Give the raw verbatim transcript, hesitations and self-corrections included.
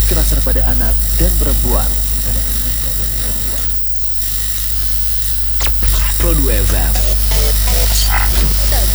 kekerasan pada anak dan perempuan. Produk F M.